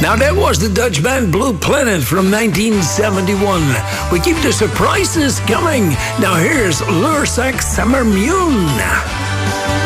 Now that was the Dutch band Blue Planet from 1971. We keep the surprises coming. Now here's Lursak Summer Mune.